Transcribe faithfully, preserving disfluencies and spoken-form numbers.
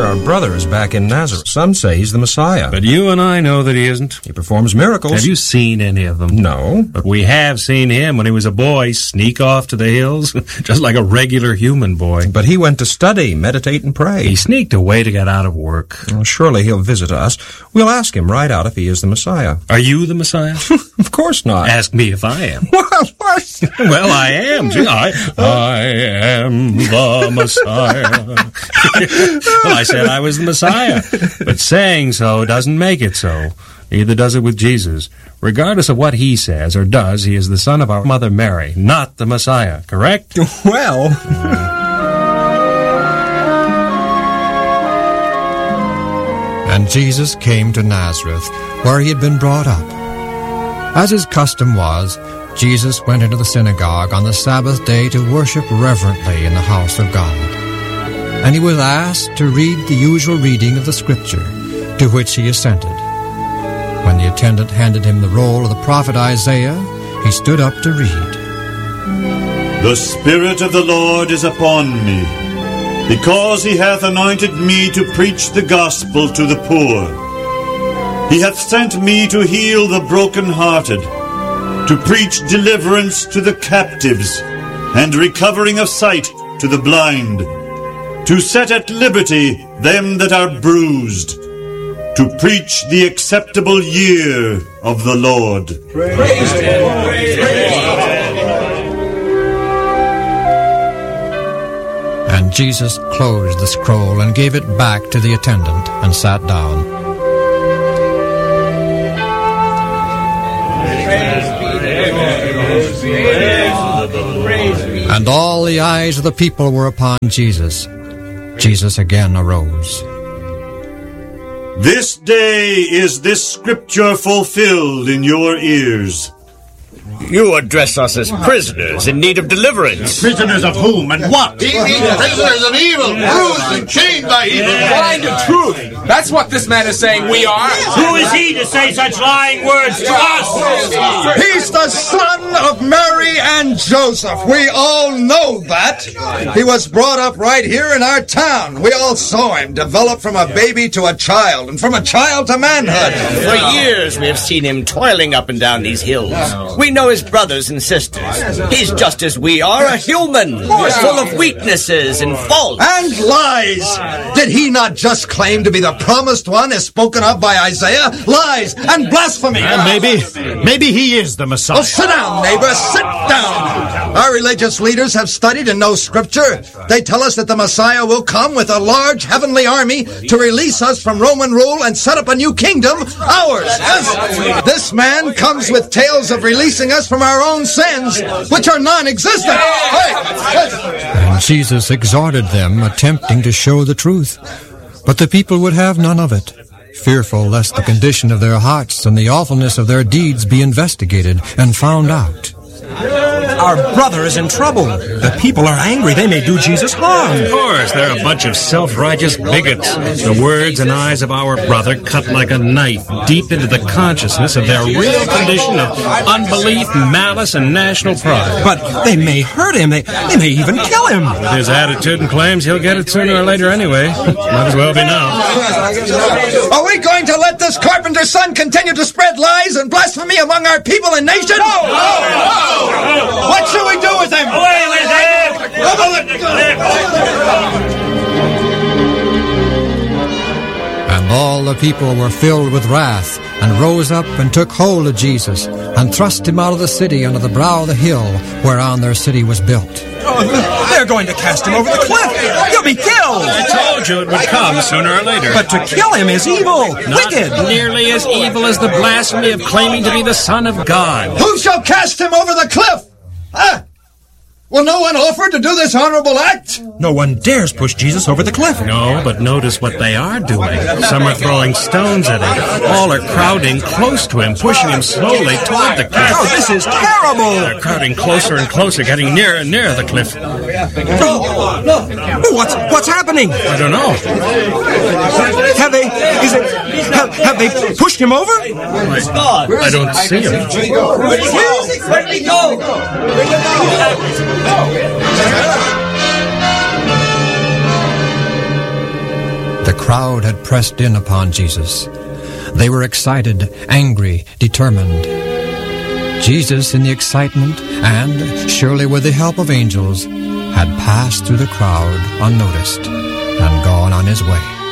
our brother is back in Nazareth. Some say he's the Messiah. But you and I know that he isn't. He performs miracles. Have you seen any of them? No. But we have seen him when he was a boy sneak off to the hills, just like a regular human boy. But he went to study, meditate, and pray. He sneaked away to get out of work. Well, surely he'll visit us. We'll ask him right out if he is the Messiah. Are you the Messiah? Of course not. Ask me if I am. Well, what? Well, I am. I, I am the Messiah. Well, I said I was the Messiah. But saying so doesn't make it so. Neither does it with Jesus. Regardless of what he says or does, he is the son of our mother Mary, not the Messiah. Correct? Well... And Jesus came to Nazareth, where he had been brought up. As his custom was, Jesus went into the synagogue on the Sabbath day to worship reverently in the house of God. And he was asked to read the usual reading of the Scripture, to which he assented. When the attendant handed him the roll of the prophet Isaiah, he stood up to read. The Spirit of the Lord is upon me, because he hath anointed me to preach the gospel to the poor. He hath sent me to heal the brokenhearted, to preach deliverance to the captives, and recovering of sight to the blind, to set at liberty them that are bruised, to preach the acceptable year of the Lord. Praise Him. Praise Him. And Jesus closed the scroll and gave it back to the attendant and sat down. And all the eyes of the people were upon Jesus. Jesus again arose. This day is this scripture fulfilled in your ears. You address us as prisoners in need of deliverance. Prisoners of whom and what? He means prisoners of evil, bruised and chained by evil. Blind to truth. That's what this man is saying we are. Who is he to say such lying words to us? He's the son of Mary and Joseph. We all know that. He was brought up right here in our town. We all saw him develop from a baby to a child, and from a child to manhood. For years we have seen him toiling up and down these hills. We know his brothers and sisters. He's just as we are, a human, full of weaknesses and faults. And lies! Did he not just claim to be the promised one as spoken of by Isaiah? Lies and blasphemy! Uh, maybe, maybe he is the Messiah. Well, sit down, neighbor, sit down! Our religious leaders have studied and know Scripture. They tell us that the Messiah will come with a large heavenly army to release us from Roman rule and set up a new kingdom, ours. Yes. This man comes with tales of releasing us from our own sins, which are non-existent. And Jesus exhorted them, attempting to show the truth. But the people would have none of it, fearful lest the condition of their hearts and the awfulness of their deeds be investigated and found out. Our brother is in trouble. The people are angry. They may do Jesus harm. Of course, they're a bunch of self-righteous bigots. The words and eyes of our brother cut like a knife deep into the consciousness of their real condition of unbelief, malice, and national pride. But they may hurt him. They, they may even kill him. With his attitude and claims, he'll get it sooner or later anyway. Might as well be now. Are we going to let this carpenter's son continue to spread lies and blasphemy among our people and nation? No! No! No! What shall we do with him? Away with him! And all the people were filled with wrath, and rose up and took hold of Jesus, and thrust him out of the city under the brow of the hill whereon their city was built. Oh, they're going to cast him over the cliff. He'll be killed. I told you it would come sooner or later. But to kill him is evil, Not wicked. nearly as evil as the blasphemy of claiming to be the Son of God. Who shall cast him over the cliff? Huh? Will no one offer to do this honorable act? No one dares push Jesus over the cliff. No, but notice what they are doing. Some are throwing stones at him. All are crowding close to him, pushing him slowly toward the cliff. Oh, this is terrible. They're crowding closer and closer, getting nearer and nearer the cliff. Oh, no. What's, what's happening? I don't know. Have they, is it, have, have they pushed him over? I, I don't see him. Where did he go? Where did he go? Where did he go? The crowd had pressed in upon Jesus. They were excited, angry, determined. Jesus, in the excitement, and surely with the help of angels, had passed through the crowd unnoticed and gone on his way.